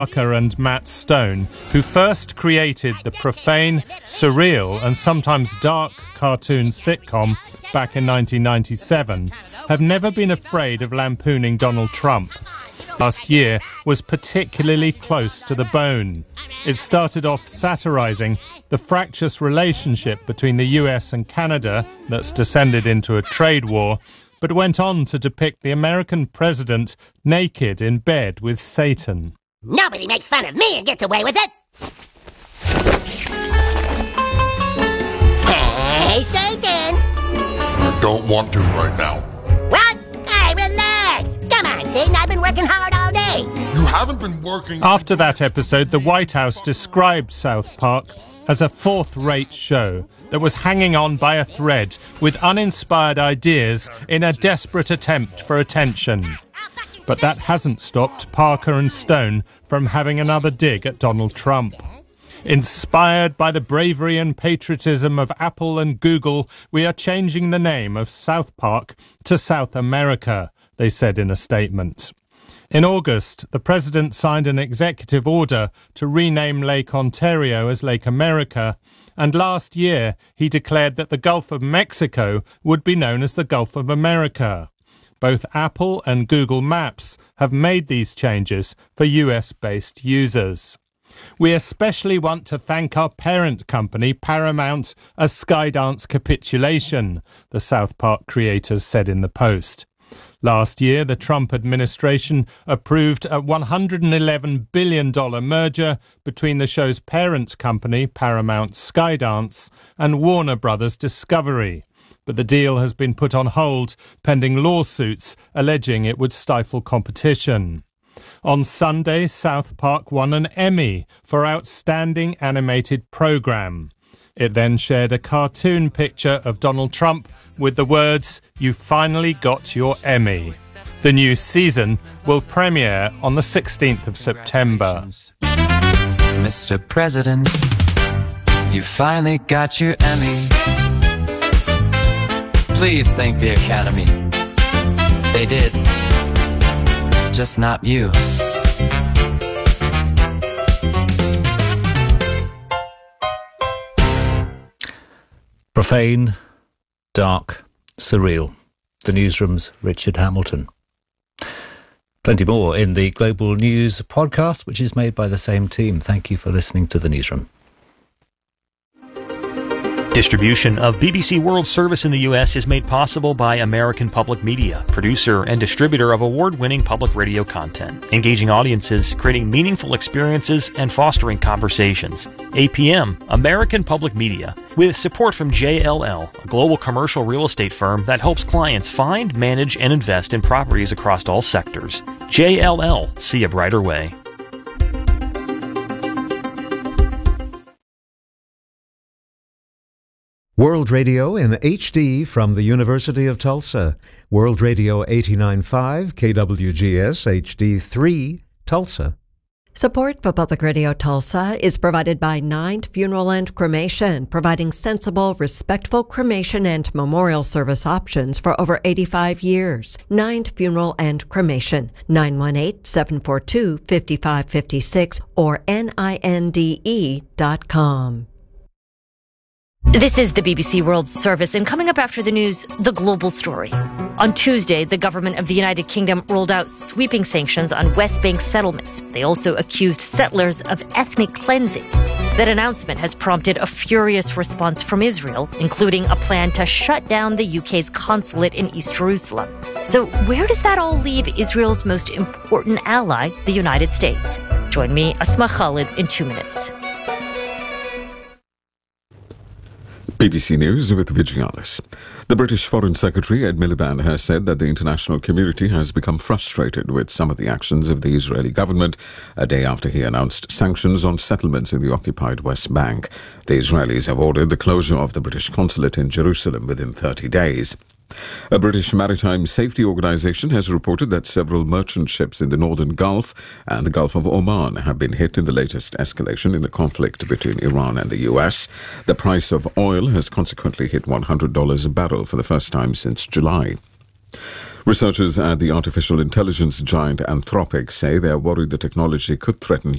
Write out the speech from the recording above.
Parker and Matt Stone, who first created the profane, surreal and sometimes dark cartoon sitcom back in 1997, have never been afraid of lampooning Donald Trump. Last year was particularly close to the bone. It started off satirizing the fractious relationship between the US and Canada that's descended into a trade war, but went on to depict the American president naked in bed with Satan. Nobody makes fun of me and gets away with it! Hey, Satan! I don't want to right now. What? Hey, relax! Come on, Satan, I've been working hard all day! You haven't been working... After that episode, the White House described South Park as a fourth-rate show that was hanging on by a thread with uninspired ideas in a desperate attempt for attention. But that hasn't stopped Parker and Stone from having another dig at Donald Trump. Inspired by the bravery and patriotism of Apple and Google, we are changing the name of South Park to South America, they said in a statement. In August, the president signed an executive order to rename Lake Ontario as Lake America, and last year he declared that the Gulf of Mexico would be known as the Gulf of America. Both Apple and Google Maps have made these changes for US-based users. We especially want to thank our parent company, Paramount, a Skydance capitulation, the South Park creators said in the post. Last year, the Trump administration approved a $111 billion merger between the show's parent company, Paramount Skydance, and Warner Brothers Discovery. But the deal has been put on hold pending lawsuits alleging it would stifle competition. On Sunday, South Park won an Emmy for Outstanding Animated Program. It then shared a cartoon picture of Donald Trump with the words, "You finally got your Emmy." The new season will premiere on the 16th of September. Mr. President, you finally got your Emmy. Please thank the Academy. They did. Just not you. Profane, dark, surreal. The Newsroom's Richard Hamilton. Plenty more in the Global News podcast, which is made by the same team. Thank you for listening to the Newsroom. Distribution of BBC World Service in the U.S. is made possible by American Public Media, producer and distributor of award-winning public radio content, engaging audiences, creating meaningful experiences, and fostering conversations. APM, American Public Media, with support from JLL, a global commercial real estate firm that helps clients find, manage, and invest in properties across all sectors. JLL, see a brighter way. World Radio in HD from the University of Tulsa. World Radio 89.5 KWGS HD3 Tulsa. Support for Public Radio Tulsa is provided by Ninth Funeral and Cremation, providing sensible, respectful cremation and memorial service options for over 85 years. Ninth Funeral and Cremation, 918-742-5556 or NINDE.com. This is the BBC World Service, and coming up after the news, the global story. On Tuesday, the government of the United Kingdom rolled out sweeping sanctions on West Bank settlements. They also accused settlers of ethnic cleansing. That announcement has prompted a furious response from Israel, including a plan to shut down the UK's consulate in East Jerusalem. So where does that all leave Israel's most important ally, the United States? Join me, Asma Khalid, in 2 minutes. BBC News with Vigialis. The British Foreign Secretary Ed Miliband has said that the international community has become frustrated with some of the actions of the Israeli government a day after he announced sanctions on settlements in the occupied West Bank. The Israelis have ordered the closure of the British consulate in Jerusalem within 30 days. A British maritime safety organisation has reported that several merchant ships in the Northern Gulf and the Gulf of Oman have been hit in the latest escalation in the conflict between Iran and the US. The price of oil has consequently hit $100 a barrel for the first time since July. Researchers at the artificial intelligence giant Anthropic say they are worried the technology could threaten